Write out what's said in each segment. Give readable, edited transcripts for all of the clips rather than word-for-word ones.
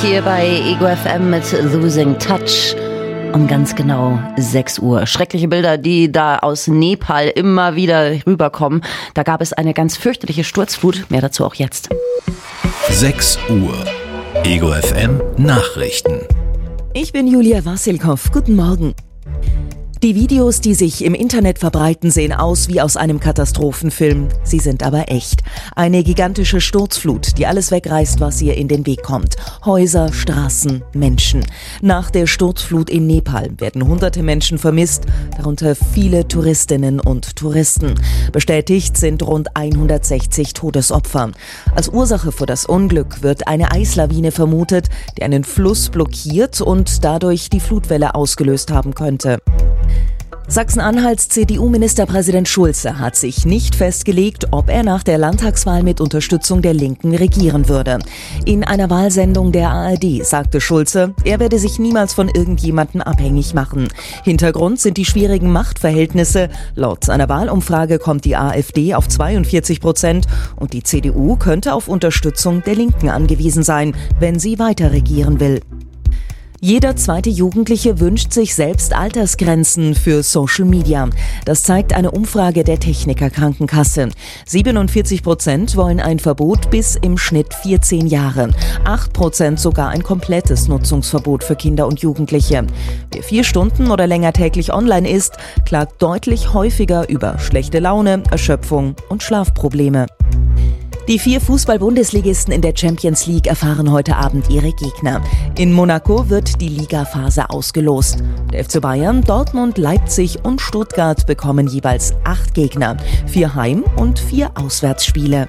hier bei Ego FM mit Losing Touch. Um ganz genau 6 Uhr. Schreckliche Bilder, die da aus Nepal immer wieder rüberkommen. Da gab es eine ganz fürchterliche Sturzflut. Mehr dazu auch jetzt. 6 Uhr. Ego FM Nachrichten. Ich bin Julia Wassilkow. Guten Morgen. Die Videos, die sich im Internet verbreiten, sehen aus wie aus einem Katastrophenfilm. Sie sind aber echt. Eine gigantische Sturzflut, die alles wegreißt, was ihr in den Weg kommt. Häuser, Straßen, Menschen. Nach der Sturzflut in Nepal werden hunderte Menschen vermisst, darunter viele Touristinnen und Touristen. Bestätigt sind rund 160 Todesopfer. Als Ursache für das Unglück wird eine Eislawine vermutet, die einen Fluss blockiert und dadurch die Flutwelle ausgelöst haben könnte. Sachsen-Anhalts CDU-Ministerpräsident Schulze hat sich nicht festgelegt, ob er nach der Landtagswahl mit Unterstützung der Linken regieren würde. In einer Wahlsendung der ARD sagte Schulze, er werde sich niemals von irgendjemandem abhängig machen. Hintergrund sind die schwierigen Machtverhältnisse. Laut einer Wahlumfrage kommt die AfD auf 42% und die CDU könnte auf Unterstützung der Linken angewiesen sein, wenn sie weiter regieren will. Jeder zweite Jugendliche wünscht sich selbst Altersgrenzen für Social Media. Das zeigt eine Umfrage der Techniker Krankenkasse. 47% wollen ein Verbot bis im Schnitt 14 Jahre. 8% sogar ein komplettes Nutzungsverbot für Kinder und Jugendliche. Wer 4 Stunden oder länger täglich online ist, klagt deutlich häufiger über schlechte Laune, Erschöpfung und Schlafprobleme. Die 4 Fußball-Bundesligisten in der Champions League erfahren heute Abend ihre Gegner. In Monaco wird die Ligaphase ausgelost. Der FC Bayern, Dortmund, Leipzig und Stuttgart bekommen jeweils 8 Gegner. 4 Heim- und 4 Auswärtsspiele.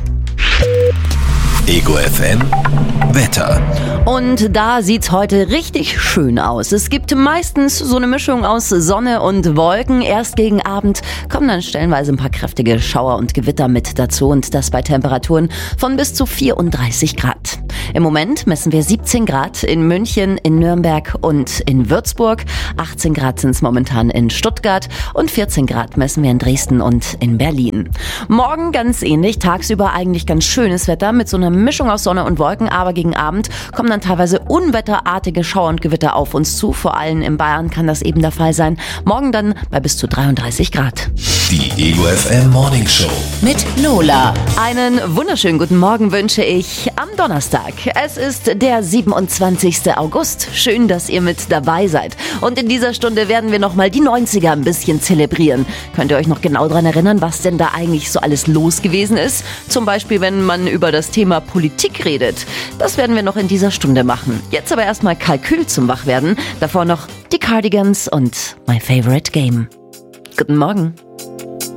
Ego FM Wetter. Und da sieht's heute richtig schön aus. Es gibt meistens so eine Mischung aus Sonne und Wolken. Erst gegen Abend kommen dann stellenweise ein paar kräftige Schauer und Gewitter mit dazu und das bei Temperaturen von bis zu 34 Grad. Im Moment messen wir 17 Grad in München, in Nürnberg und in Würzburg. 18 Grad sind es momentan in Stuttgart und 14 Grad messen wir in Dresden und in Berlin. Morgen ganz ähnlich, tagsüber eigentlich ganz schönes Wetter mit so einer Mischung aus Sonne und Wolken, aber gegen Abend kommen dann teilweise unwetterartige Schauer und Gewitter auf uns zu. Vor allem in Bayern kann das eben der Fall sein. Morgen dann bei bis zu 33 Grad. Die Ego FM Morning Show Mit Lola. Einen wunderschönen guten Morgen wünsche ich am Donnerstag. Es ist der 27. August. Schön, dass ihr mit dabei seid. Und in dieser Stunde werden wir nochmal die 90er ein bisschen zelebrieren. Könnt ihr euch noch genau daran erinnern, was denn da eigentlich so alles los gewesen ist? Zum Beispiel, wenn man über das Thema Politik redet. Das werden wir noch in dieser Stunde machen. Jetzt aber erstmal Kalkül zum Wachwerden. Davor noch die Cardigans und My Favorite Game. Guten Morgen.